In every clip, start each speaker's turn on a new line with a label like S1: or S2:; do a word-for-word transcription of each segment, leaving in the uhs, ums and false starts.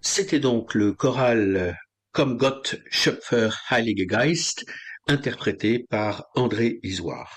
S1: C'était donc le choral Komm Gott Schöpfer Heilige Geist, interprété par André Isoire.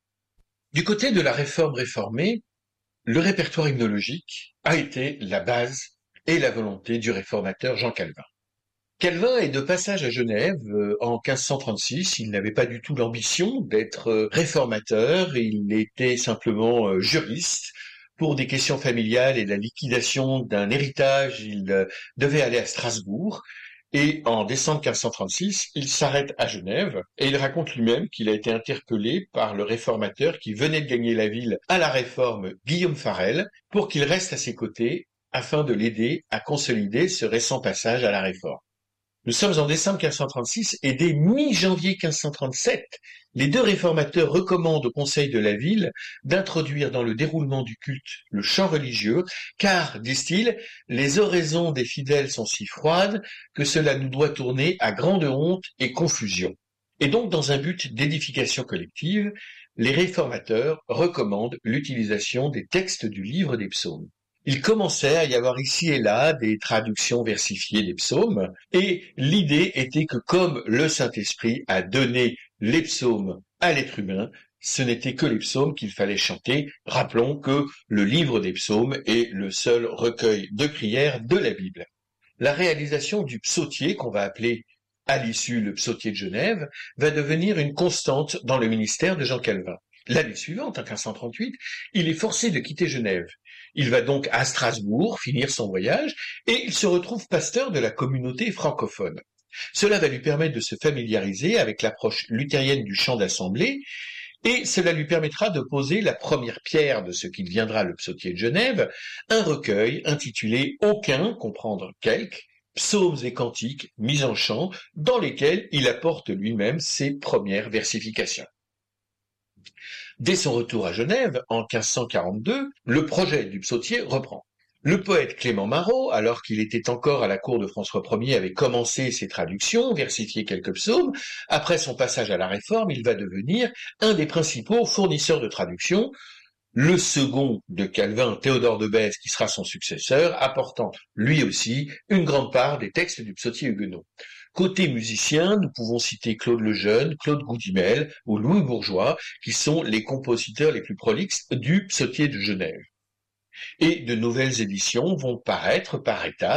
S1: Du côté de la réforme réformée, le répertoire hymnologique a été la base et la volonté du réformateur Jean Calvin. Calvin est de passage à Genève euh, en quinze cent trente-six. Il n'avait pas du tout l'ambition d'être euh, réformateur, il était simplement euh, juriste. Pour des questions familiales et la liquidation d'un héritage, il euh, devait aller à Strasbourg. Et en décembre quinze cent trente-six, il s'arrête à Genève et il raconte lui-même qu'il a été interpellé par le réformateur qui venait de gagner la ville à la réforme, Guillaume Farel, pour qu'il reste à ses côtés afin de l'aider à consolider ce récent passage à la réforme. Nous sommes en décembre quinze cent trente-six et dès mi-janvier quinze cent trente-sept, les deux réformateurs recommandent au conseil de la ville d'introduire dans le déroulement du culte le chant religieux, car, disent-ils, les oraisons des fidèles sont si froides que cela nous doit tourner à grande honte et confusion. Et donc, dans un but d'édification collective, les réformateurs recommandent l'utilisation des textes du livre des psaumes. Il commençait à y avoir ici et là des traductions versifiées des psaumes, et l'idée était que comme le Saint-Esprit a donné les psaumes à l'être humain, ce n'était que les psaumes qu'il fallait chanter. Rappelons que le livre des psaumes est le seul recueil de prières de la Bible. La réalisation du psautier, qu'on va appeler à l'issue le psautier de Genève, va devenir une constante dans le ministère de Jean Calvin. L'année suivante, en quinze cent trente-huit, il est forcé de quitter Genève. Il va donc à Strasbourg finir son voyage et il se retrouve pasteur de la communauté francophone. Cela va lui permettre de se familiariser avec l'approche luthérienne du chant d'assemblée et cela lui permettra de poser la première pierre de ce qui deviendra le psautier de Genève, un recueil intitulé « Aucun », comprendre quelques, psaumes et cantiques mis en chant dans lesquels il apporte lui-même ses premières versifications. Dès son retour à Genève, en quinze cent quarante-deux, le projet du psautier reprend. Le poète Clément Marot, alors qu'il était encore à la cour de François Ier, avait commencé ses traductions, versifié quelques psaumes. Après son passage à la Réforme, il va devenir un des principaux fournisseurs de traductions, le second de Calvin, Théodore de Bèze, qui sera son successeur, apportant lui aussi une grande part des textes du psautier huguenot. Côté musicien, nous pouvons citer Claude Lejeune, Claude Goudimel ou Louis Bourgeois, qui sont les compositeurs les plus prolixes du psautier de Genève. Et de nouvelles éditions vont paraître par étapes